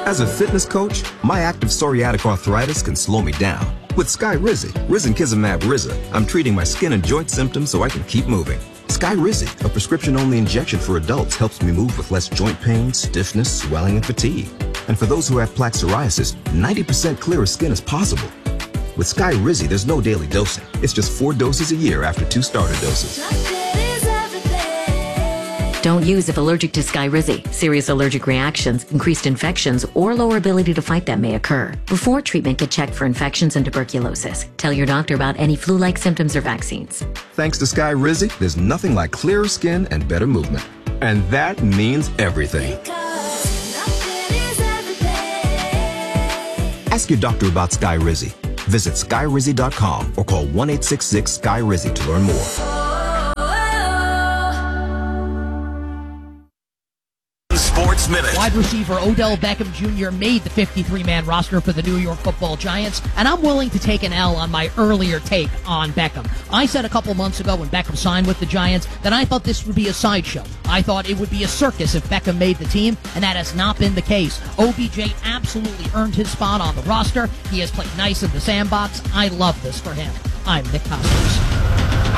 As a fitness coach, my active psoriatic arthritis can slow me down. With Skyrizi, risankizumab Riza, I'm treating my skin and joint symptoms so I can keep moving. Skyrizi, a prescription-only injection for adults, helps me move with less joint pain, stiffness, swelling, and fatigue. And for those who have plaque psoriasis, 90% clearer skin is possible. With Skyrizi, there's no daily dosing. It's just 4 doses a year after 2 starter doses. Don't use if allergic to Skyrizi. Serious allergic reactions, increased infections, or lower ability to fight them may occur. Before treatment, get checked for infections and tuberculosis. Tell your doctor about any flu-like symptoms or vaccines. Thanks to Skyrizi, there's nothing like clearer skin and better movement. And that means everything. Ask your doctor about Skyrizi. Visit Skyrizi.com or call 1-866-SKY-RIZI to learn more. Sports Minute. Wide receiver Odell Beckham Jr. made the 53-man roster for the New York Football Giants, and I'm willing to take an L on my earlier take on Beckham. I said a couple months ago when Beckham signed with the Giants that I thought this would be a sideshow. I thought it would be a circus if Beckham made the team, and that has not been the case. OBJ absolutely earned his spot on the roster. He has played nice in the sandbox. I love this for him. I'm Nick Costos.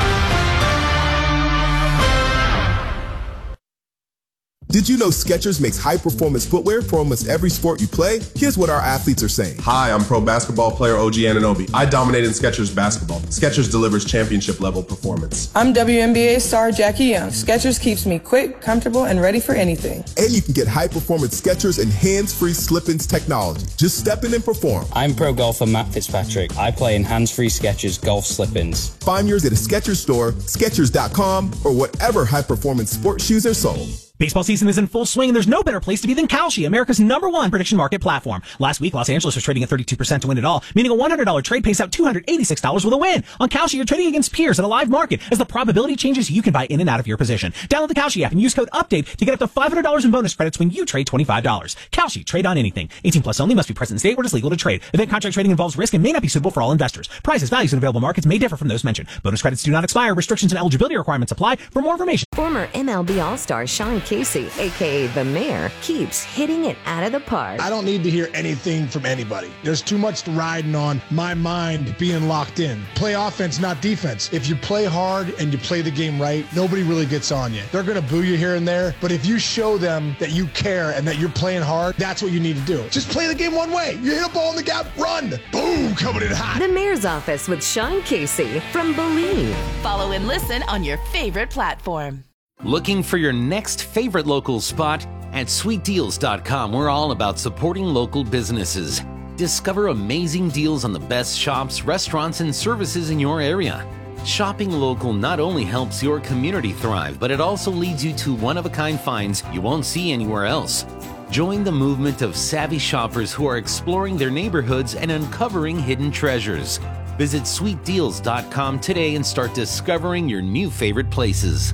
Did you know Skechers makes high-performance footwear for almost every sport you play? Here's what our athletes are saying. Hi, I'm pro basketball player OG Anunoby. I dominate in Skechers basketball. Skechers delivers championship-level performance. I'm WNBA star Jackie Young. Skechers keeps me quick, comfortable, and ready for anything. And you can get high-performance Skechers and hands-free slip-ins technology. Just step in and perform. I'm pro golfer Matt Fitzpatrick. I play in hands-free Skechers golf slip-ins. Find yours at a Skechers store, Skechers.com, or whatever high-performance sports shoes are sold. Baseball season is in full swing, and there's no better place to be than Kalshi, America's #1 prediction market platform. Last week, Los Angeles was trading at 32% to win it all, meaning a $100 trade pays out $286 with a win. On Kalshi, you're trading against peers at a live market. As the probability changes, you can buy in and out of your position. Download the Kalshi app and use code UPDATE to get up to $500 in bonus credits when you trade $25. Kalshi, trade on anything. 18 plus only, must be present in state where it is legal to trade. Event contract trading involves risk and may not be suitable for all investors. Prices, values, and available markets may differ from those mentioned. Bonus credits do not expire. Restrictions and eligibility requirements apply. For more information. Former MLB All-Star Sean Casey, a.k.a. The Mayor, keeps hitting it out of the park. I don't need to hear anything from anybody. There's too much riding on my mind being locked in. Play offense, not defense. If you play hard and you play the game right, nobody really gets on you. They're going to boo you here and there, but if you show them that you care and that you're playing hard, that's what you need to do. Just play the game one way. You hit a ball in the gap, run. Boom, coming in hot. The Mayor's Office with Sean Casey from Believe. Follow and listen on your favorite platform. Looking for your next favorite local spot? At sweetdeals.com, we're all about supporting local businesses. Discover amazing deals on the best shops, restaurants, and services in your area. Shopping local not only helps your community thrive, but it also leads you to one-of-a-kind finds you won't see anywhere else. Join the movement of savvy shoppers who are exploring their neighborhoods and uncovering hidden treasures. Visit sweetdeals.com today and start discovering your new favorite places.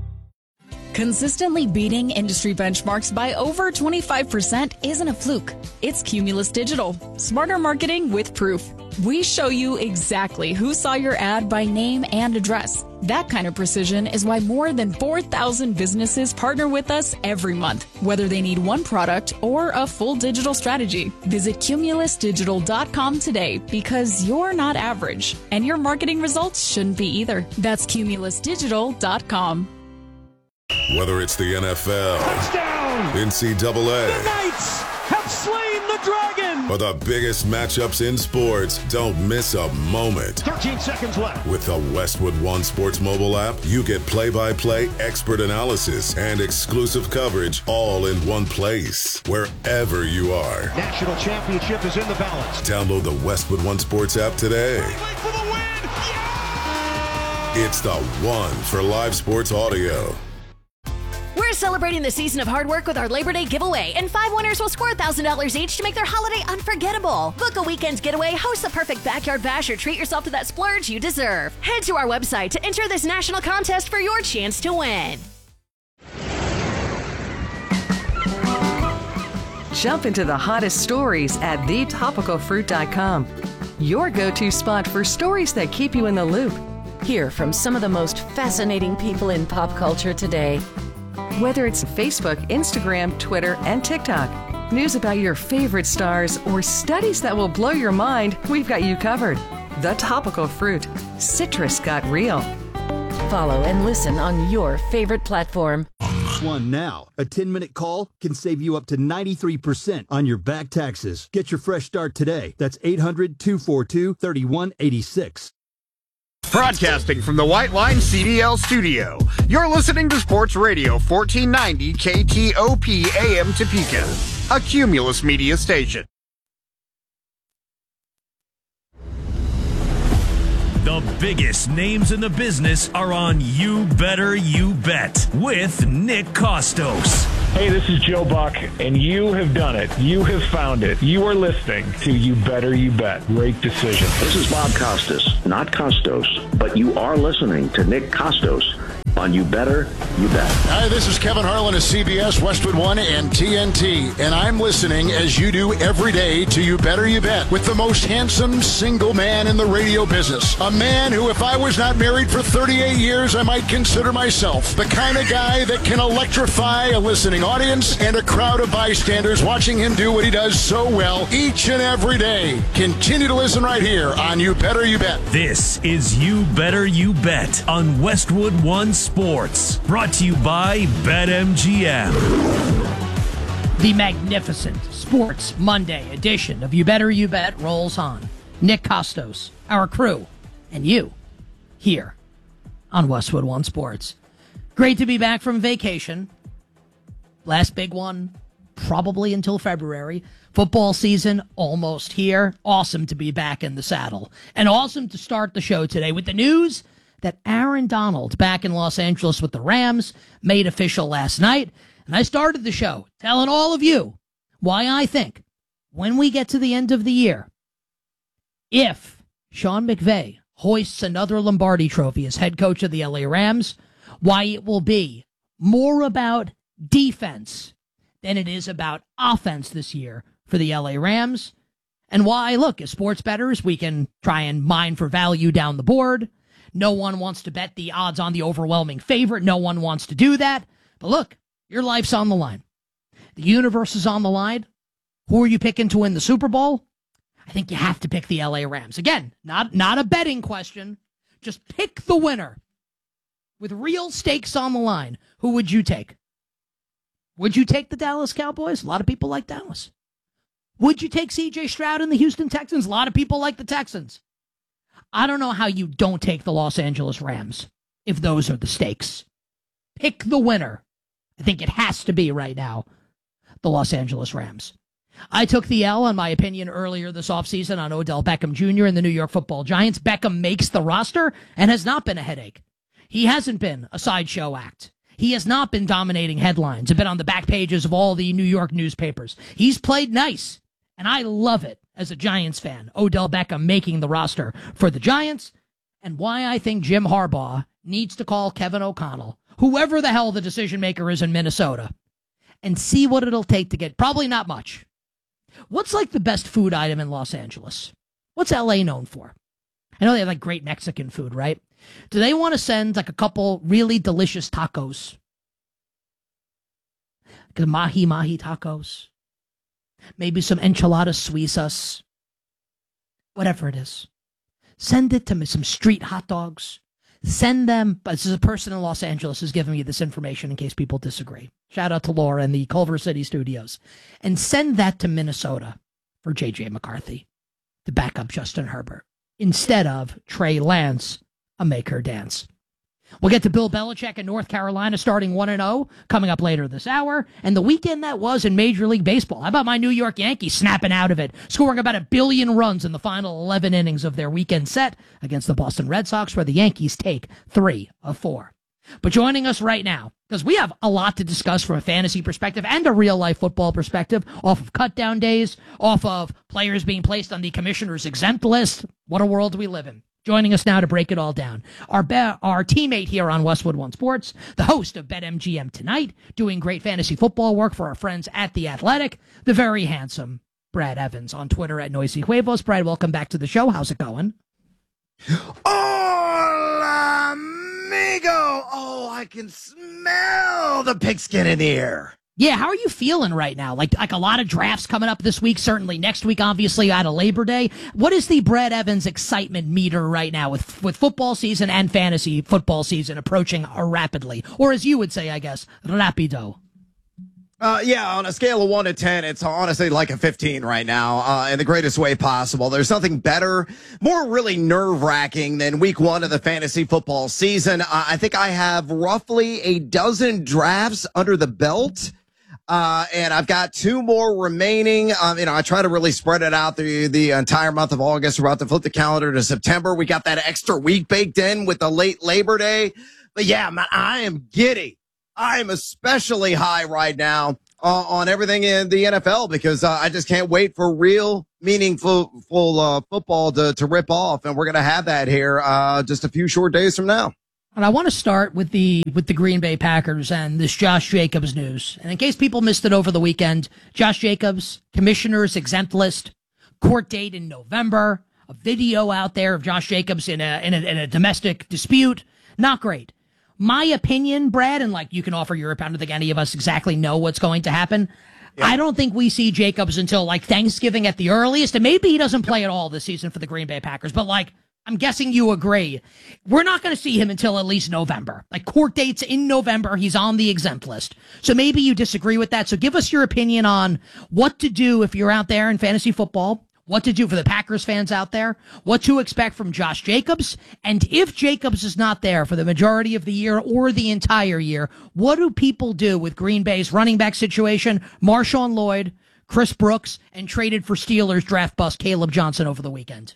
Consistently beating industry benchmarks by over 25% isn't a fluke. It's Cumulus Digital. Smarter marketing with proof. We show you exactly who saw your ad by name and address. That kind of precision is why more than 4,000 businesses partner with us every month, whether they need one product or a full digital strategy. Visit cumulusdigital.com today because you're not average, and your marketing results shouldn't be either. That's cumulusdigital.com. Whether it's the NFL, touchdown, NCAA, the Knights have slain the dragon, or the biggest matchups in sports, don't miss a moment. 13 seconds left. With the Westwood One Sports mobile app, you get play-by-play, expert analysis, and exclusive coverage all in one place, wherever you are. National championship is in the balance. Download the Westwood One Sports app today. For the win. Yeah! It's the one for live sports audio. We're celebrating the season of hard work with our Labor Day giveaway, and 5 winners will score $1,000 each to make their holiday unforgettable. Book a weekend getaway, host the perfect backyard bash, or treat yourself to that splurge you deserve. Head to our website to enter this national contest for your chance to win. Jump into the hottest stories at thetopicalfruit.com. Your go-to spot for stories that keep you in the loop. Hear from some of the most fascinating people in pop culture today. Whether it's Facebook, Instagram, Twitter, and TikTok, news about your favorite stars, or studies that will blow your mind, we've got you covered. The Topical Fruit. Citrus got real. Follow and listen on your favorite platform. One now. A 10-minute call can save you up to 93% on your back taxes. Get your fresh start today. That's 800-242-3186. Broadcasting from the White Line CDL studio, you're listening to Sports Radio 1490 KTOP AM Topeka, a Cumulus Media station. The biggest names in the business are on You Better You Bet with Nick Costos. Hey, this is Joe Buck, and you have done it. You have found it. You are listening to You Better You Bet. Great decision. This is Bob Costas, not Costos, but you are listening to Nick Costos on You Better You Bet. Hi, this is Kevin Harlan of CBS, Westwood One, and TNT, and I'm listening as you do every day to You Better You Bet with the most handsome single man in the radio business. A man who, if I was not married for 38 years, I might consider myself the kind of guy that can electrify a listening audience and a crowd of bystanders watching him do what he does so well each and every day. Continue to listen right here on You Better You Bet. This is You Better You Bet on Westwood One Sports, brought to you by BetMGM. The magnificent Sports Monday edition of You Better You Bet rolls on. Nick Costos, our crew, and you here on Westwood One Sports. Great to be back from vacation. Last big one, probably until February. Football season almost here. Awesome to be back in the saddle. And awesome to start the show today with the news that Aaron Donald, back in Los Angeles with the Rams, made official last night. And I started the show telling all of you why I think when we get to the end of the year, if Sean McVay hoists another Lombardi trophy as head coach of the LA Rams, why it will be more about defense than it is about offense this year for the LA Rams. And why, look, as sports bettors, we can try and mine for value down the board. No one wants to bet the odds on the overwhelming favorite. No one wants to do that. But look, your life's on the line. The universe is on the line. Who are you picking to win the Super Bowl? I think you have to pick the LA Rams. Again, not a betting question. Just pick the winner. With real stakes on the line, who would you take? Would you take the Dallas Cowboys? A lot of people like Dallas. Would you take C.J. Stroud and the Houston Texans? A lot of people like the Texans. I don't know how you don't take the Los Angeles Rams if those are the stakes. Pick the winner. I think it has to be right now the Los Angeles Rams. I took the L on my opinion earlier this offseason on Odell Beckham Jr. and the New York Football Giants. Beckham makes the roster and has not been a headache. He hasn't been a sideshow act. He has not been dominating headlines and been on the back pages of all the New York newspapers. He's played nice, and I love it as a Giants fan. Odell Beckham making the roster for the Giants, and why I think Jim Harbaugh needs to call Kevin O'Connell, whoever the hell the decision maker is in Minnesota, and see what it'll take to get, probably not much. What's like the best food item in Los Angeles? What's LA known for? I know they have like great Mexican food, right? Do they want to send like a couple really delicious tacos? Like the mahi-mahi tacos. Maybe some enchiladas suizas. Whatever it is. Send it to me, some street hot dogs. Send them, but this is a person in Los Angeles who's giving me this information in case people disagree. Shout out to Laura in the Culver City studios. And send that to Minnesota for J.J. McCarthy to back up Justin Herbert instead of Trey Lance, a make her dance. We'll get to Bill Belichick in North Carolina starting 1-0 coming up later this hour. And the weekend that was in Major League Baseball. How about my New York Yankees snapping out of it, scoring about 1 billion runs in the final 11 innings of their weekend set against the Boston Red Sox, where the Yankees take 3 of 4. But joining us right now, because we have a lot to discuss from a fantasy perspective and a real-life football perspective, off of cut-down days, off of players being placed on the commissioner's exempt list. What a world we live in. Joining us now to break it all down, our teammate here on Westwood One Sports, the host of BetMGM Tonight, doing great fantasy football work for our friends at The Athletic, the very handsome Brad Evans on Twitter at Noisy Huevos. Brad, welcome back to the show. How's it going? Hola, amigo. Oh, I can smell the pigskin in the air. Yeah, how are you feeling right now? Like a lot of drafts coming up this week, certainly next week, obviously, out of Labor Day. What is the Brad Evans excitement meter right now with football season and fantasy football season approaching rapidly? Or as you would say, I guess, rapido. Yeah, on a scale of 1 to 10, it's honestly like a 15 right now, in the greatest way possible. There's nothing better, more really nerve-wracking than week 1 of the fantasy football season. I think I have roughly a dozen drafts under the belt. And I've got 2 more remaining. I try to really spread it out through the entire month of August. We're about to flip the calendar to September. We got that extra week baked in with the late Labor Day. But yeah, man, I am giddy. I am especially high right now on everything in the NFL because I just can't wait for real, meaningful football to rip off. And we're going to have that here just a few short days from now. And I want to start with the Green Bay Packers and this Josh Jacobs news. And in case people missed it over the weekend, Josh Jacobs, commissioner's exempt list, court date in November, a video out there of Josh Jacobs in a domestic dispute. Not great. My opinion, Brad, and like you can offer your opinion, I don't think any of us exactly know what's going to happen. Yeah. I don't think we see Jacobs until like Thanksgiving at the earliest, and maybe he doesn't play at all this season for the Green Bay Packers, but like, I'm guessing you agree. We're not going to see him until at least November. Like court dates in November, he's on the exempt list. So maybe you disagree with that. So give us your opinion on what to do if you're out there in fantasy football, what to do for the Packers fans out there, what to expect from Josh Jacobs, and if Jacobs is not there for the majority of the year or the entire year, what do people do with Green Bay's running back situation, Marshawn Lloyd, Chris Brooks, and traded for Steelers draft bust Caleb Johnson over the weekend?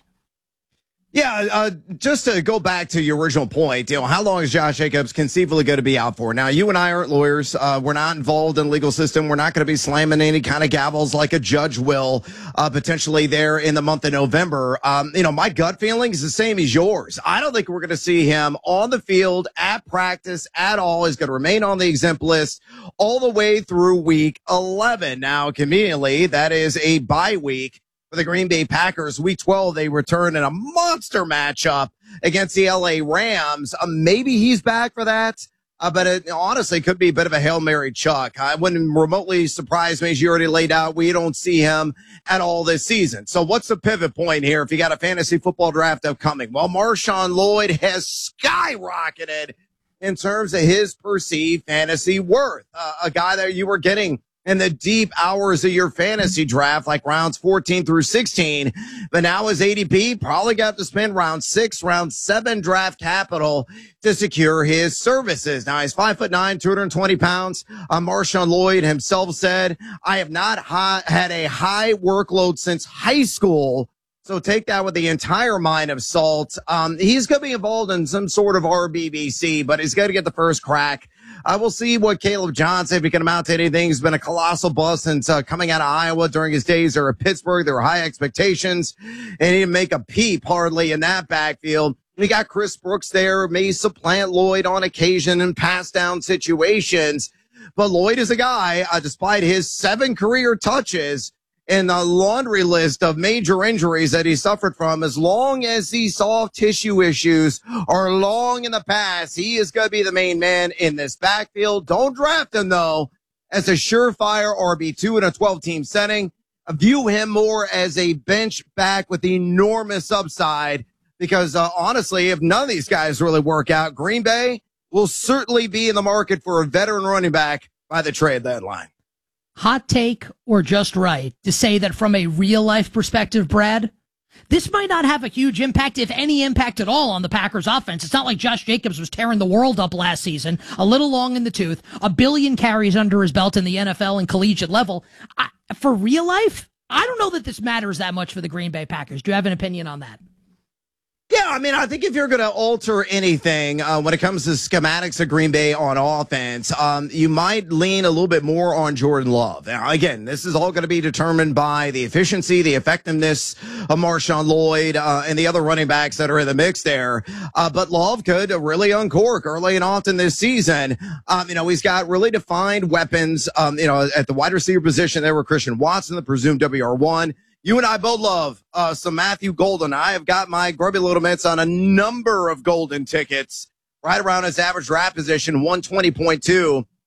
Yeah, just to go back to your original point, how long is Josh Jacobs conceivably going to be out for? Now, you and I aren't lawyers. We're not involved in the legal system. We're not going to be slamming any kind of gavels like a judge will potentially there in the month of November. My gut feeling is the same as yours. I don't think we're going to see him on the field, at practice, at all. He's going to remain on the exempt list all the way through week 11. Now, conveniently, that is a bye week for the Green Bay Packers. Week 12, they return in a monster matchup against the LA Rams. Maybe he's back for that, but it honestly could be a bit of a Hail Mary Chuck. I wouldn't remotely surprise me, as you already laid out. We don't see him at all this season. So what's the pivot point here if you got a fantasy football draft upcoming? Well, Marshawn Lloyd has skyrocketed in terms of his perceived fantasy worth. A guy that you were getting in the deep hours of your fantasy draft, like rounds 14 through 16. But now his ADP probably got to spend round 6, round 7 draft capital to secure his services. Now he's 5'9", 220 pounds. Marshawn Lloyd himself said, I have not had a high workload since high school. So take that with the entire mine of salt. He's going to be involved in some sort of RBBC, but he's going to get the first crack. I will see what Caleb Johnson, if he can amount to anything. He's been a colossal bust since coming out of Iowa during his days there at Pittsburgh. There were high expectations, and he didn't make a peep hardly in that backfield. We got Chris Brooks there, may supplant Lloyd on occasion in pass down situations. But Lloyd is a guy, despite his 7 career touches, in the laundry list of major injuries that he suffered from, as long as these soft tissue issues are long in the past, he is going to be the main man in this backfield. Don't draft him, though, as a surefire RB2 in a 12-team setting. View him more as a bench back with enormous upside because, honestly, if none of these guys really work out, Green Bay will certainly be in the market for a veteran running back by the trade deadline. Hot take or just right to say that from a real-life perspective, Brad, this might not have a huge impact, if any impact at all, on the Packers offense. It's not like Josh Jacobs was tearing the world up last season, a little long in the tooth, 1 billion carries under his belt in the NFL and collegiate level. For real life, I don't know that this matters that much for the Green Bay Packers. Do you have an opinion on that? Yeah, I mean, I think if you're going to alter anything when it comes to schematics of Green Bay on offense, you might lean a little bit more on Jordan Love. Now, again, this is all going to be determined by the efficiency, the effectiveness of Marshawn Lloyd and the other running backs that are in the mix there. But Love could really uncork early and often this season. He's got really defined weapons, at the wide receiver position there with Christian Watson, the presumed WR1. You and I both love some Matthew Golden. I have got my grubby little mitts on a number of Golden tickets right around his average draft position, 120.2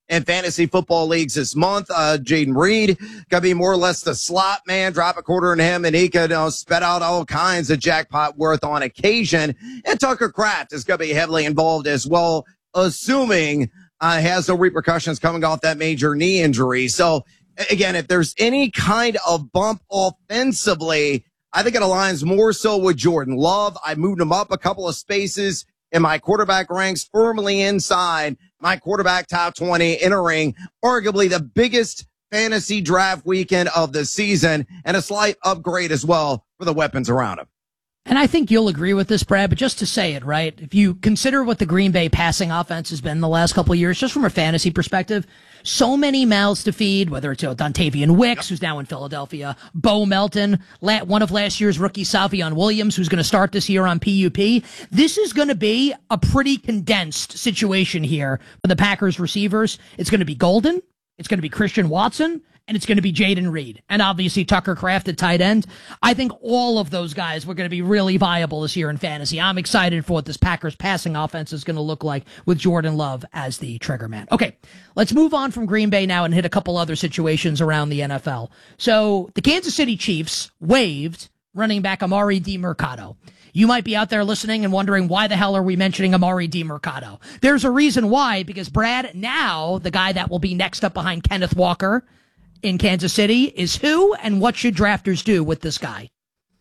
in fantasy football leagues this month. Jaden Reed gonna be more or less the slot man. Drop a quarter in him, and he could spit out all kinds of jackpot worth on occasion. And Tucker Kraft is gonna be heavily involved as well, assuming has no repercussions coming off that major knee injury. So again, if there's any kind of bump offensively, I think it aligns more so with Jordan Love. I moved him up a couple of spaces in my quarterback ranks, firmly inside my quarterback top 20, entering arguably the biggest fantasy draft weekend of the season, and a slight upgrade as well for the weapons around him. And I think you'll agree with this, Brad, but just to say it, right? If you consider what the Green Bay passing offense has been the last couple of years, just from a fantasy perspective, so many mouths to feed, whether it's Dontavian Wicks, who's now in Philadelphia, Bo Melton, one of last year's rookie Savion Williams, who's going to start this year on PUP. This is going to be a pretty condensed situation here for the Packers receivers. It's going to be Golden, it's going to be Christian Watson, and it's going to be Jaden Reed. And obviously Tucker Kraft at tight end. I think all of those guys were going to be really viable this year in fantasy. I'm excited for what this Packers passing offense is going to look like with Jordan Love as the trigger man. Okay, let's move on from Green Bay now and hit a couple other situations around the NFL. So the Kansas City Chiefs waived running back Amari DiMercato. You might be out there listening and wondering, why the hell are we mentioning Amari DiMercato? There's a reason why, because Brad, now the guy that will be next up behind Kenneth Walker in Kansas City is who, and what should drafters do with this guy?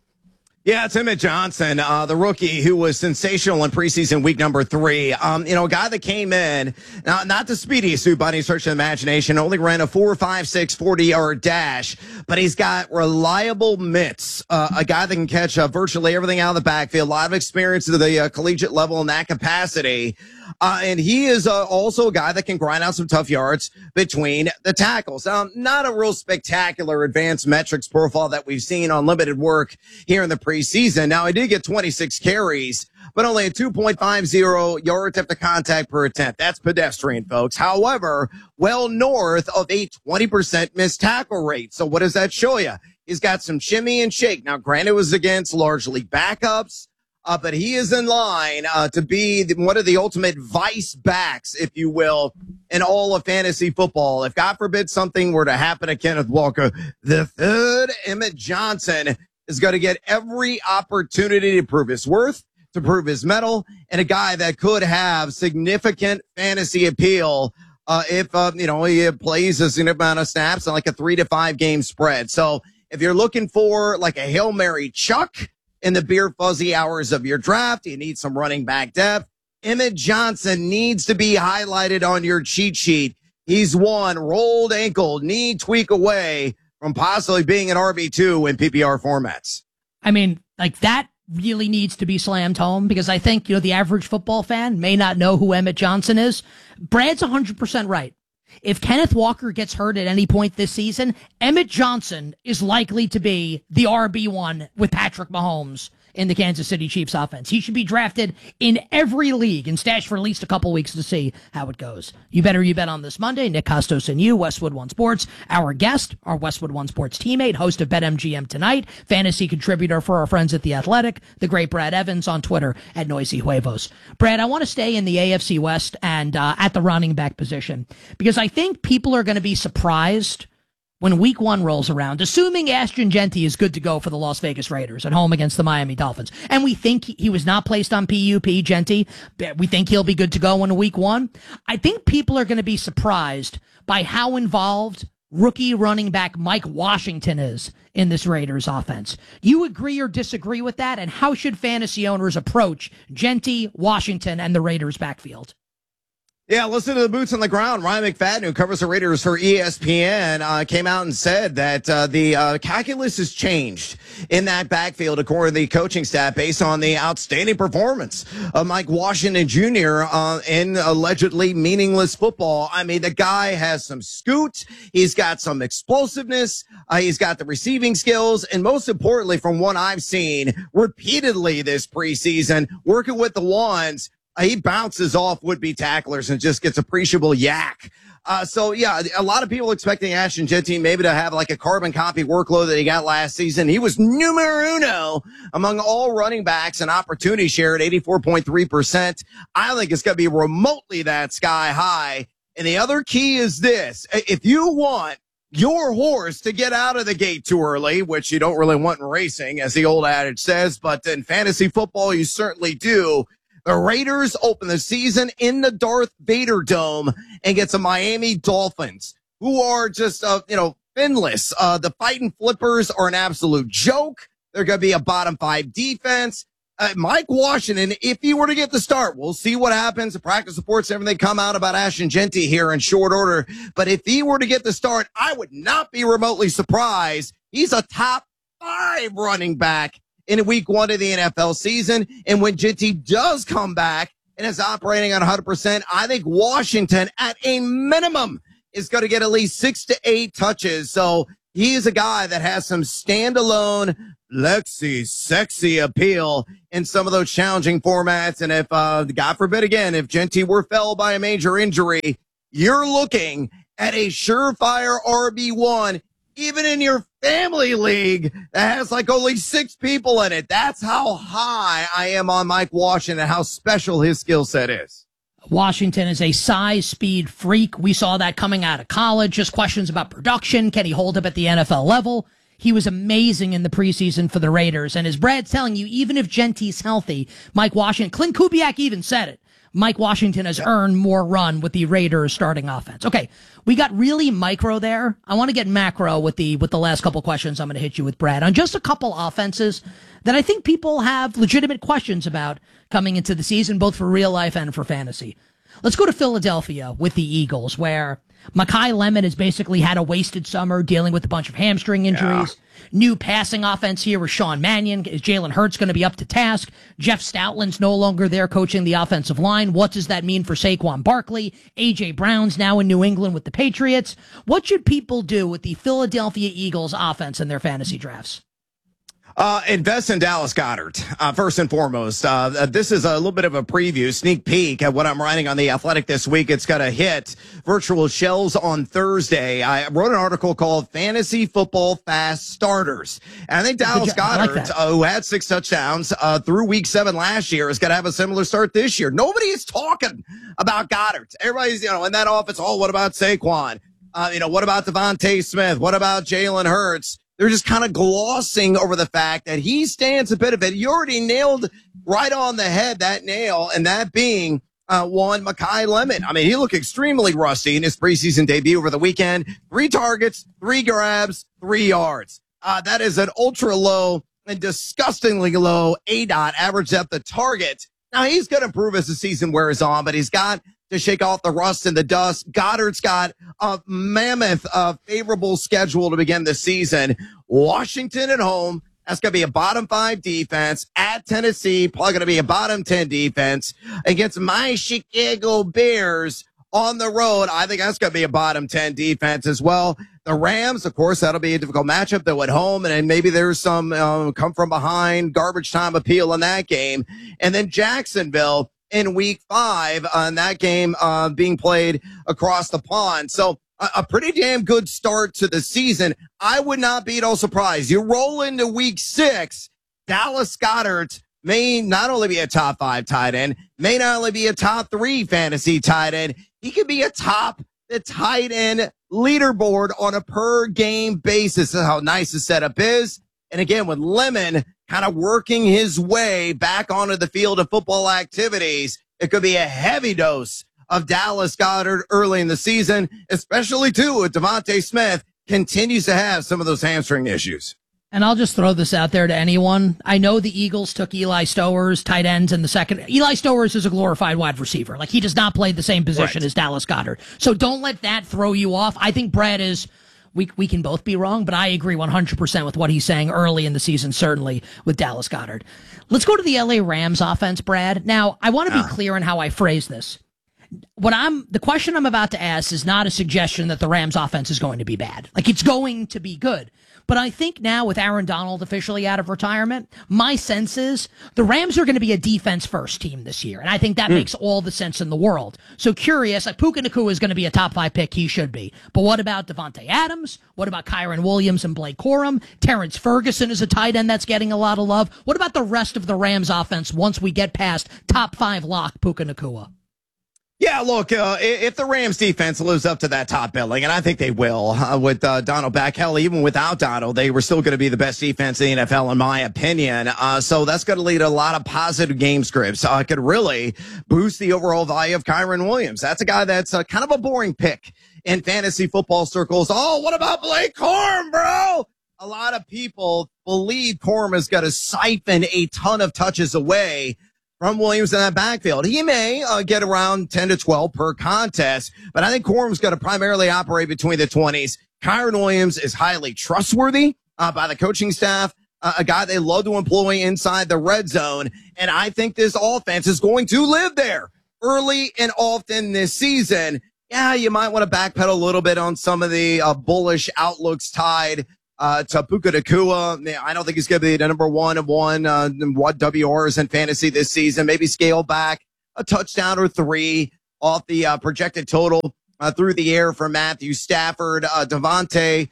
Yeah, it's Emmett Johnson, the rookie who was sensational in preseason week number 3. A guy that came in, now, not the speediest suit by any stretch of the imagination, only ran a 4.56 40-yard dash, but he's got reliable mitts, a guy that can catch virtually everything out of the backfield, a lot of experience at the collegiate level in that capacity. And he is also a guy that can grind out some tough yards between the tackles. Not a real spectacular advanced metrics profile that we've seen on limited work here in the preseason. Now, he did get 26 carries, but only a 2.50 yards after contact per attempt. That's pedestrian, folks. However, well north of a 20% missed tackle rate. So what does that show you? He's got some shimmy and shake. Now, granted, it was against largely backups. But he is in line to be one of the ultimate vice backs, if you will, in all of fantasy football. If, God forbid, something were to happen to Kenneth Walker, the third Emmett Johnson is going to get every opportunity to prove his worth, to prove his mettle, and a guy that could have significant fantasy appeal if he plays a significant amount of snaps on like a 3 to 5 game spread. So if you're looking for like a Hail Mary Chuck in the beer fuzzy hours of your draft, you need some running back depth, Emmett Johnson needs to be highlighted on your cheat sheet. He's one rolled ankle, knee tweak away from possibly being an RB2 in PPR formats. I mean, like, that really needs to be slammed home, because I think, the average football fan may not know who Emmett Johnson is. Brad's 100% right. If Kenneth Walker gets hurt at any point this season, Emmett Johnson is likely to be the RB1 with Patrick Mahomes in the Kansas City Chiefs offense. He should be drafted in every league and stashed for at least a couple weeks to see how it goes. You bet on this Monday. Nick Costos and you, Westwood One Sports. Our guest, our Westwood One Sports teammate, host of BetMGM Tonight, fantasy contributor for our friends at The Athletic, the great Brad Evans on Twitter at Noisy Huevos. Brad, I want to stay in the AFC West and at the running back position, because I think people are going to be surprised when week 1 rolls around, assuming Ashton Jeanty is good to go for the Las Vegas Raiders at home against the Miami Dolphins. And we think he was not placed on PUP, Jeanty. We think he'll be good to go in week 1. I think people are going to be surprised by how involved rookie running back Mike Washington is in this Raiders offense. You agree or disagree with that? And how should fantasy owners approach Jeanty, Washington, and the Raiders backfield? Yeah, listen to the boots on the ground. Ryan McFadden, who covers the Raiders for ESPN, came out and said that the calculus has changed in that backfield, according to the coaching staff, based on the outstanding performance of Mike Washington Jr. In allegedly meaningless football. I mean, the guy has some scoot. He's got some explosiveness. He's got the receiving skills. And most importantly, from what I've seen repeatedly this preseason, working with the ones, he bounces off would-be tacklers and just gets appreciable yak. So, yeah, a lot of people expecting Ashton Jeanty maybe to have like a carbon copy workload that he got last season. He was numero uno among all running backs and opportunity share at 84.3%. I think it's going to be remotely that sky high And the other key is this. If you want your horse to get out of the gate too early, which you don't really want in racing, as the old adage says, but in fantasy football, you certainly do. The Raiders open the season in the Darth Vader Dome and get some Miami Dolphins, who are just, finless. The Fighting Flippers are an absolute joke. They're going to be a bottom 5 defense. Mike Washington, if he were to get the start, we'll see what happens. The practice reports, everything come out about Ashton Jeanty here in short order. But if he were to get the start, I would not be remotely surprised. He's a top 5 running back in week 1 of the NFL season. And when Jeanty does come back and is operating on 100%, I think Washington at a minimum is going to get at least 6 to 8 touches. So he is a guy that has some standalone, sexy appeal in some of those challenging formats. And if, God forbid again, if Jeanty were felled by a major injury, you're looking at a surefire RB1, even in your family league that has like only 6 people in it. That's how high I am on Mike Washington, how special his skill set is. Washington is a size, speed freak. We saw that coming out of college. Just questions about production. Can he hold up at the NFL level? He was amazing in the preseason for the Raiders. And as Brad's telling you, even if Jeanty's healthy, Mike Washington, Clint Kubiak even said it, Mike Washington has earned more run with the Raiders starting offense. Okay, we got really micro there. I want to get macro with the last couple questions I'm going to hit you with, Brad, on just a couple offenses that I think people have legitimate questions about coming into the season, both for real life and for fantasy. Let's go to Philadelphia with the Eagles, where Mekhi Lemon has basically had a wasted summer dealing with a bunch of hamstring injuries. Yeah. New passing offense here with Sean Mannion. Is Jalen Hurts going to be up to task? Jeff Stoutland's no longer there coaching the offensive line. What does that mean for Saquon Barkley? A.J. Brown's now in New England with the Patriots. What should people do with the Philadelphia Eagles offense in their fantasy drafts? Invest in Dallas Goedert, first and foremost. This is a little bit of a preview, sneak peek at what I'm writing on The Athletic this week. It's going to hit virtual shells on Thursday. I wrote an article called Fantasy Football Fast Starters. And I think Dallas Goedert, who had 6 touchdowns through week 7 last year, is going to have a similar start this year. Nobody is talking about Goedert. Everybody's, in that offense, what about Saquon? What about Devontae Smith? What about Jalen Hurts? They're just kind of glossing over the fact that he stands a bit of it. You already nailed right on the head that nail, and that being one, Mekhi Lemon. I mean, he looked extremely rusty in his preseason debut over the weekend. 3 targets, 3 grabs, 3 yards. That is an ultra low and disgustingly low ADOT, average depth of target. Now, he's going to improve as the season wears on, but he's got to shake off the rust and the dust. Goddard's got a mammoth, favorable schedule to begin the season. Washington at home. That's going to be a bottom 5 defense. At Tennessee, probably going to be a bottom 10 defense. Against my Chicago Bears on the road, I think that's going to be a bottom 10 defense as well. The Rams, of course, that'll be a difficult matchup, though, at home. And then maybe there's some come from behind garbage time appeal in that game. And then Jacksonville in week 5 on that game being played across the pond. So a pretty damn good start to the season. I would not be at all surprised. You roll into week 6, Dallas Goedert may not only be a top 5 tight end, may not only be a top 3 fantasy tight end, he could be a top the tight end leaderboard on a per game basis. That's how nice the setup is. And again, with Lemon kind of working his way back onto the field of football activities, it could be a heavy dose of Dallas Goedert early in the season, especially too if Devontae Smith continues to have some of those hamstring issues. And I'll just throw this out there to anyone. I know the Eagles took Eli Stowers, tight ends in the second. Eli Stowers is a glorified wide receiver. Like, he does not play the same position as Dallas Goedert. So don't let that throw you off. I think Brad is, we can both be wrong, but I agree 100% with what he's saying early in the season, certainly with Dallas Goedert. Let's go to the LA Rams offense, Brad. Now, I want to be clear on how I phrase this. The question I'm about to ask is not a suggestion that the Rams offense is going to be bad. Like, it's going to be good. But I think now with Aaron Donald officially out of retirement, my sense is the Rams are going to be a defense-first team this year. And I think that makes all the sense in the world. So curious, like Puka Nacua is going to be a top 5 pick. He should be. But what about Devontae Adams? What about Kyron Williams and Blake Corum? Terrence Ferguson is a tight end that's getting a lot of love. What about the rest of the Rams offense once we get past top 5 lock Puka Nacua? Yeah, look, if the Rams defense lives up to that top billing, and I think they will, with Donald back, hell, even without Donald, they were still going to be the best defense in the NFL, in my opinion. So that's going to lead to a lot of positive game scripts. Could really boost the overall value of Kyren Williams. That's a guy that's kind of a boring pick in fantasy football circles. Oh, what about Blake Corum, bro? A lot of people believe Corum is going to siphon a ton of touches away from Williams in that backfield. He may get around 10 to 12 per contest, but I think Corum's going to primarily operate between the 20s. Kyren Williams is highly trustworthy by the coaching staff, a guy they love to employ inside the red zone, and I think this offense is going to live there early and often this season. Yeah, you might want to backpedal a little bit on some of the bullish outlooks tied to Puka Nacua. I don't think he's going to be the number one of what WRs in fantasy this season. Maybe scale back a touchdown or 3 off the projected total through the air for Matthew Stafford. Devontae,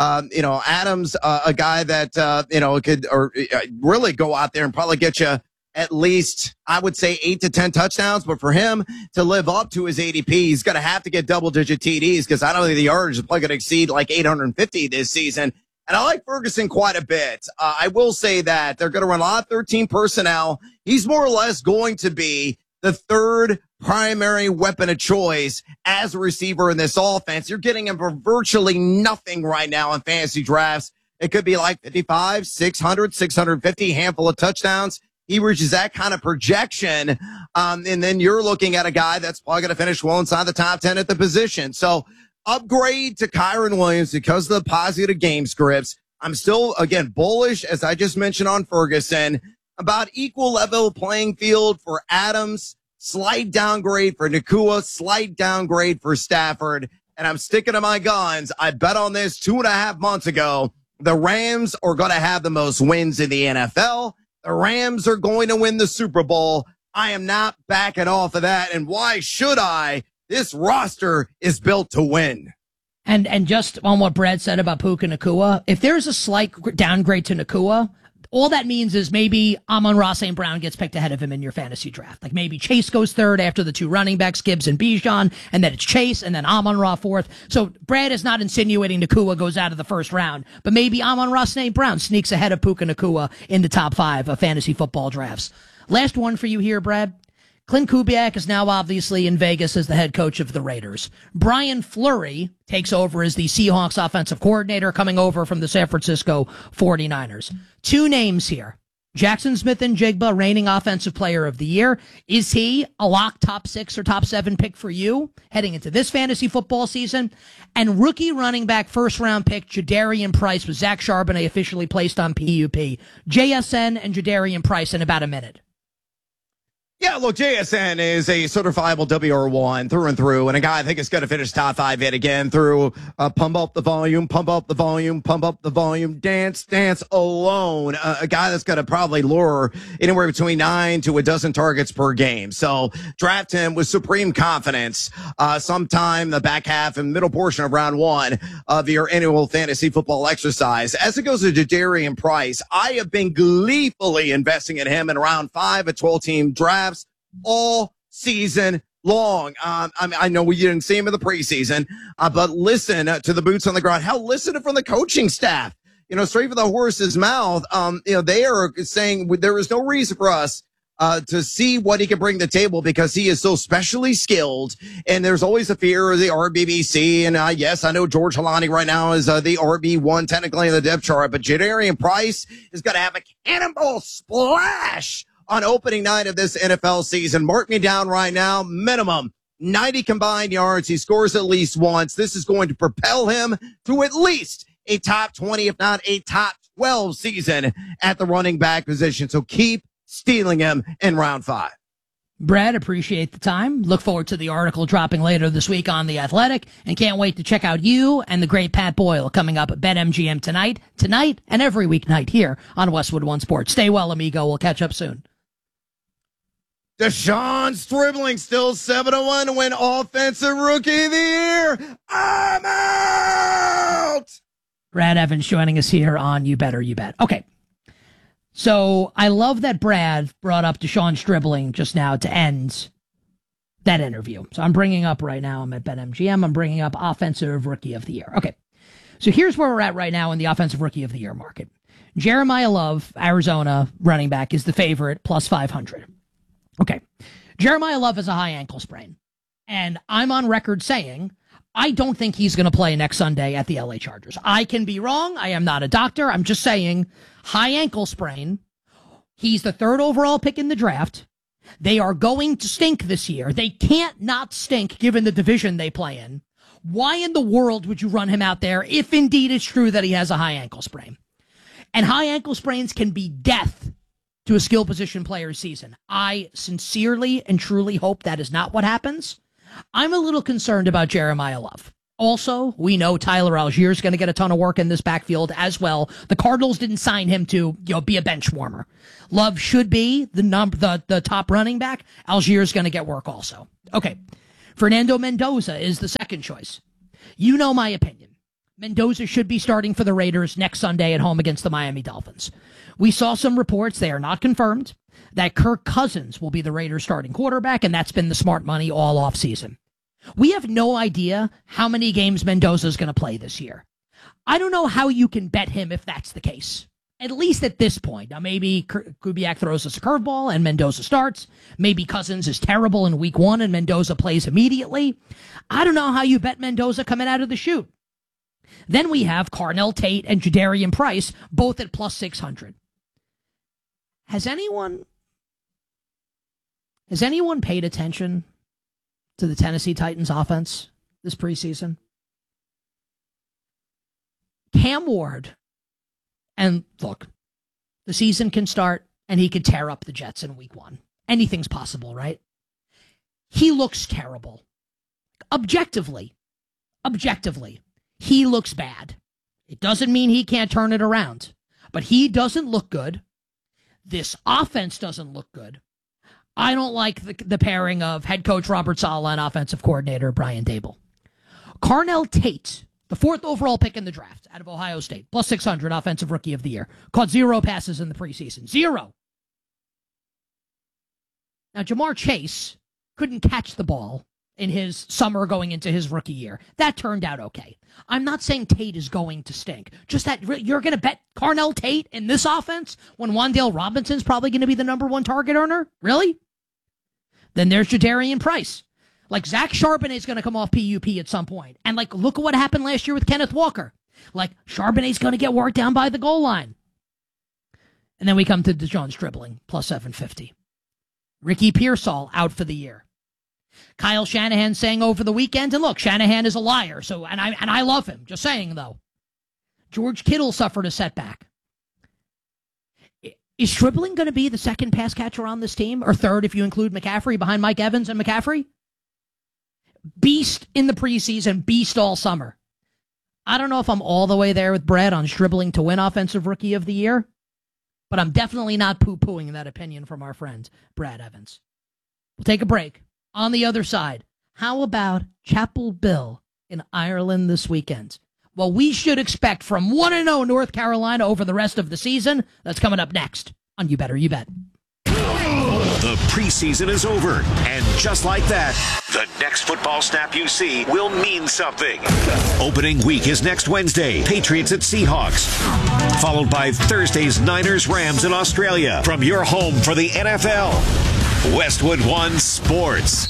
Adams, a guy that, could really go out there and probably get you at least, I would say, 8 to 10 touchdowns. But for him to live up to his ADP, he's going to have to get double-digit TDs because I don't think the yardage is probably going to exceed like 850 this season. And I like Ferguson quite a bit. I will say that they're going to run a lot of 13 personnel. He's more or less going to be the third primary weapon of choice as a receiver in this offense. You're getting him for virtually nothing right now in fantasy drafts. It could be like 55, 600, 650, handful of touchdowns. He reaches that kind of projection. And then you're looking at a guy that's probably going to finish well inside the top 10 at the position. So, upgrade to Kyren Williams because of the positive game scripts. I'm still, again, bullish, as I just mentioned on Ferguson, about equal level playing field for Adams, slight downgrade for Nacua, slight downgrade for Stafford. And I'm sticking to my guns. I bet on this 2.5 months ago. The Rams are going to have the most wins in the NFL. The Rams are going to win the Super Bowl. I am not backing off of that. And why should I? This roster is built to win. And just on what Brad said about Puka Nacua, if there's a slight downgrade to Nacua, all that means is maybe Amon-Ra St. Brown gets picked ahead of him in your fantasy draft. Like maybe Chase goes third after the 2 running backs, Gibbs and Bijan, and then it's Chase and then Amon-Ra fourth. So Brad is not insinuating Nacua goes out of the first round, but maybe Amon-Ra St. Brown sneaks ahead of Puka Nacua in the top 5 of fantasy football drafts. Last one for you here, Brad. Clint Kubiak is now obviously in Vegas as the head coach of the Raiders. Brian Fleury takes over as the Seahawks offensive coordinator, coming over from the San Francisco 49ers. 2 names here. Jackson Smith-Njigba, reigning offensive player of the year. Is he a lock top 6 or top 7 pick for you heading into this fantasy football season? And rookie running back first-round pick Jadarian Price with Zach Charbonnet officially placed on PUP. JSN and Jadarian Price in about a minute. Yeah, look, JSN is a certifiable WR1 through and through, and a guy I think is going to finish top 5 yet again through pump up the volume, pump up the volume, pump up the volume, dance alone. A guy that's going to probably lure anywhere between 9 to a dozen targets per game. So draft him with supreme confidence sometime the back half and middle portion of round 1 of your annual fantasy football exercise. As it goes to Jadarian Price, I have been gleefully investing in him in round 5, a 12-team draft all season long. I know we didn't see him in the preseason, but listen to the boots on the ground. Hell, listen from the coaching staff, straight from the horse's mouth. They are saying there is no reason for us to see what he can bring to the table because he is so specially skilled. And there's always a fear of the RBBC. And yes, I know George Halani right now is the RB1 technically in the depth chart, but Jadarian Price is going to have a cannonball splash on opening night of this NFL season. Mark me down right now. Minimum 90 combined yards. He scores at least once. This is going to propel him to at least a top 20, if not a top 12 season at the running back position. So keep stealing him in round 5. Brad, appreciate the time. Look forward to the article dropping later this week on The Athletic, and can't wait to check out you and the great Pat Boyle coming up at BetMGM tonight, and every weeknight here on Westwood One Sports. Stay well, amigo. We'll catch up soon. Deshaun Stribling still 7-1 to win Offensive Rookie of the Year. I'm out! Brad Evans joining us here on You Better You Bet. Okay. So I love that Brad brought up Deshaun Stribling just now to end that interview. So I'm bringing up right now, I'm at BetMGM, I'm bringing up Offensive Rookie of the Year. Okay, so here's where we're at right now in the Offensive Rookie of the Year market. Jeremiah Love, Arizona running back, is the favorite, plus 500. Okay, Jeremiah Love has a high ankle sprain, and I'm on record saying I don't think he's going to play next Sunday at the LA Chargers. I can be wrong. I am not a doctor. I'm just saying high ankle sprain. He's the 3rd overall pick in the draft. They are going to stink this year. They can't not stink given the division they play in. Why in the world would you run him out there if indeed it's true that he has a high ankle sprain? And high ankle sprains can be death to a skill position player's season. I sincerely and truly hope that is not what happens. I'm a little concerned about Jeremiah Love. Also, we know Tyler Algier is going to get a ton of work in this backfield as well. The Cardinals didn't sign him to, be a bench warmer. Love should be the top running back. Algier is going to get work also. Okay. Fernando Mendoza is the second choice. You know my opinion. Mendoza should be starting for the Raiders next Sunday at home against the Miami Dolphins. We saw some reports, they are not confirmed, that Kirk Cousins will be the Raiders starting quarterback, and that's been the smart money all offseason. We have no idea how many games Mendoza is going to play this year. I don't know how you can bet him if that's the case, at least at this point. Now, maybe Kubiak throws us a curveball and Mendoza starts. Maybe Cousins is terrible in week 1 and Mendoza plays immediately. I don't know how you bet Mendoza coming out of the chute. Then we have Carnell Tate and Jadarian Price, both at plus 600. Has anyone paid attention to the Tennessee Titans offense this preseason? Cam Ward, and look, the season can start and he could tear up the Jets in week 1. Anything's possible, right? He looks terrible. Objectively, he looks bad. It doesn't mean he can't turn it around, but he doesn't look good. This offense doesn't look good. I don't like the pairing of head coach Robert Saleh and offensive coordinator Brian Daboll. Carnell Tate, the 4th overall pick in the draft out of Ohio State, plus 600 offensive rookie of the year, caught 0 passes in the preseason. 0. Now, Jamar Chase couldn't catch the ball in his summer going into his rookie year. That turned out okay. I'm not saying Tate is going to stink. Just that you're going to bet Carnell Tate in this offense when Wan'Dale Robinson's probably going to be the number 1 target earner? Really? Then there's Jadarian Price. Like, Zach Charbonnet's going to come off PUP at some point. And, look at what happened last year with Kenneth Walker. Charbonnet's going to get worked down by the goal line. And then we come to DeJohn Stribling, plus 750. Ricky Pearsall out for the year. Kyle Shanahan saying over the weekend, and look, Shanahan is a liar, and I love him. Just saying, though. George Kittle suffered a setback. Is Stribling going to be the 2nd pass catcher on this team, or 3rd if you include McCaffrey behind Mike Evans and McCaffrey? Beast in the preseason, beast all summer. I don't know if I'm all the way there with Brad on Stribling to win Offensive Rookie of the Year, but I'm definitely not poo-pooing that opinion from our friend Brad Evans. We'll take a break. On the other side, how about Chapel Bill in Ireland this weekend? Well, we should expect from 1-0 North Carolina over the rest of the season. That's coming up next on You Better You Bet. The preseason is over, and just like that, the next football snap you see will mean something. Opening week is next Wednesday, Patriots at Seahawks, followed by Thursday's Niners-Rams in Australia. From your home for the NFL, Westwood One Sports.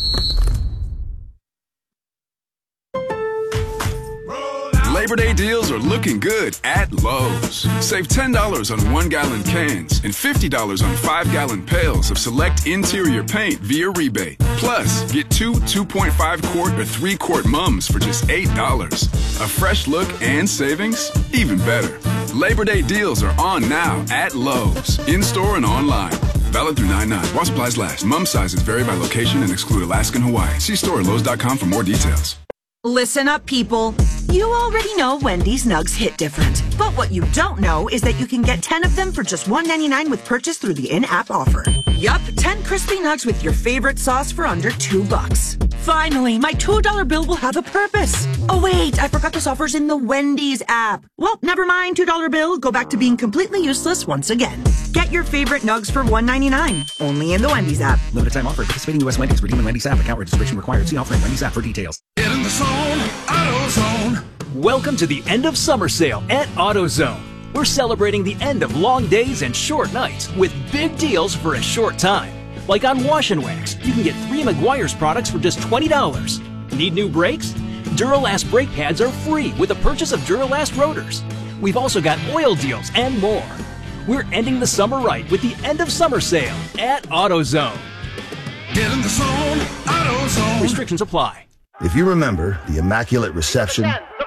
Labor Day deals are looking good at Lowe's. Save $10 on 1-gallon cans and $50 on 5-gallon pails of select interior paint via rebate. Plus, get 2 2.5-quart or 3-quart mums for just $8. A fresh look and savings? Even better. Labor Day deals are on now at Lowe's, in-store and online. Valid through 9/9. While supplies last. Mum sizes vary by location and exclude Alaska and Hawaii. See store at Lowe's.com for more details. Listen up, people. You already know Wendy's nugs hit different. But what you don't know is that you can get 10 of them for just $1.99 with purchase through the in-app offer. Yup, 10 crispy nugs with your favorite sauce for under $2. Finally, my $2 bill will have a purpose. Oh wait, I forgot this offer's in the Wendy's app. Well, never mind, $2 bill. Go back to being completely useless once again. Get your favorite nugs for $1.99. Only in the Wendy's app. Limited time offer. Participating U.S. Wendy's. Redeem in Wendy's app. Account registration required. See offer in Wendy's app for details. Get in the zone, AutoZone. Welcome to the end of summer sale at AutoZone. We're celebrating the end of long days and short nights with big deals for a short time. Like on Wash and Wax, you can get 3 Meguiar's products for just $20. Need new brakes? Duralast brake pads are free with the purchase of Duralast rotors. We've also got oil deals and more. We're ending the summer right with the end of summer sale at AutoZone. Get in the zone, AutoZone. Restrictions apply. If you remember the immaculate reception,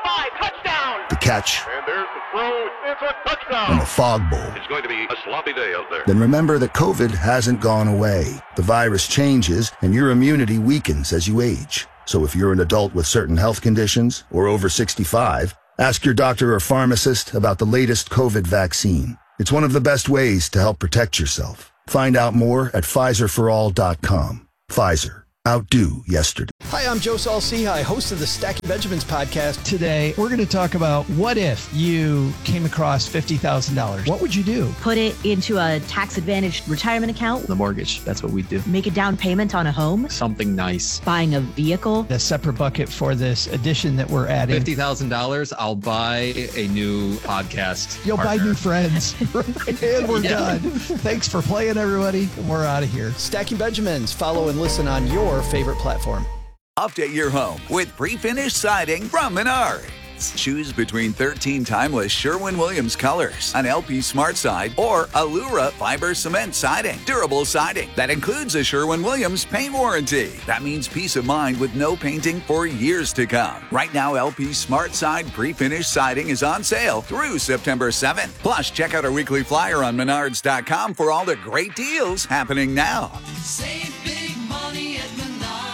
the catch, And there's the throw. It's a touchdown. and the fog bowl, It's going to be a sloppy day out there. then remember that COVID hasn't gone away. The virus changes and your immunity weakens as you age. So if you're an adult with certain health conditions or over 65, ask your doctor or pharmacist about the latest COVID vaccine. It's one of the best ways to help protect yourself. Find out more at PfizerForAll.com. Pfizer. Outdo yesterday. Hi, I'm Joe Saul-Sehy, host of the Stacking Benjamins podcast. Today, we're going to talk about what if you came across $50,000. What would you do? Put it into a tax-advantaged retirement account. The mortgage, that's what we do. Make a down payment on a home. Something nice. Buying a vehicle. A separate bucket for this addition that we're adding. $50,000, I'll buy a new podcast. You'll buy new friends. And we're Yeah. done. Thanks for playing, everybody. We're out of here. Stacking Benjamins. Follow and listen on your favorite platform. Update your home with pre-finished siding from Menards. Choose between 13 timeless Sherwin-Williams colors, an LP Smart Side, or Allura fiber cement siding. Durable siding that includes a Sherwin-Williams paint warranty. That means peace of mind with no painting for years to come. Right now, LP Smart Side pre-finished siding is on sale through September 7th. Plus, check out our weekly flyer on Menards.com for all the great deals happening now. Save big money at Menards.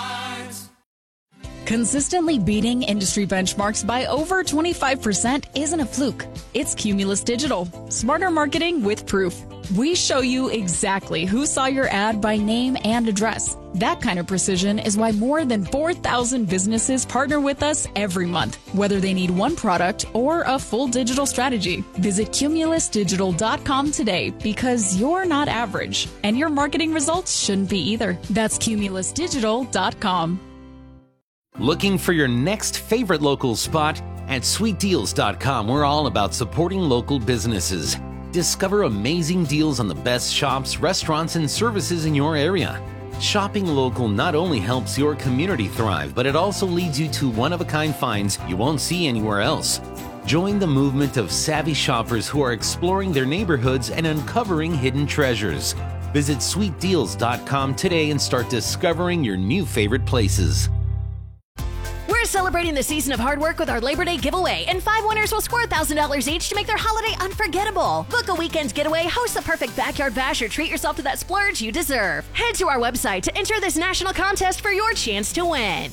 Consistently beating industry benchmarks by over 25% isn't a fluke. It's Cumulus Digital. Smarter marketing with proof. We show you exactly who saw your ad by name and address. That kind of precision is why more than 4,000 businesses partner with us every month, whether they need one product or a full digital strategy. Visit cumulusdigital.com today because you're not average, and your marketing results shouldn't be either. That's cumulusdigital.com. Looking for your next favorite local spot? At sweetdeals.com, we're all about supporting local businesses. Discover amazing deals on the best shops, restaurants, and services in your area. Shopping local not only helps your community thrive, but it also leads you to one-of-a-kind finds you won't see anywhere else. Join the movement of savvy shoppers who are exploring their neighborhoods and uncovering hidden treasures. Visit sweetdeals.com today and start discovering your new favorite places. We're celebrating the season of hard work with our Labor Day giveaway, and 5 winners will score $1,000 each to make their holiday unforgettable. Book a weekend getaway, host the perfect backyard bash, or treat yourself to that splurge you deserve. Head to our website to enter this national contest for your chance to win.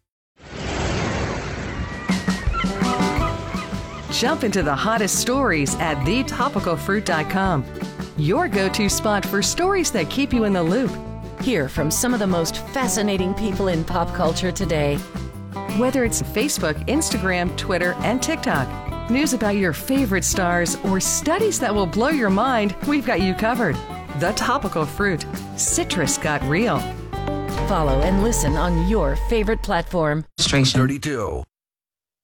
Jump into the hottest stories at thetopicalfruit.com. Your go-to spot for stories that keep you in the loop. Hear from some of the most fascinating people in pop culture today. Whether it's Facebook, Instagram, Twitter, and TikTok, news about your favorite stars, or studies that will blow your mind, we've got you covered. The Topical Fruit. Citrus got real. Follow and listen on your favorite platform. String 32.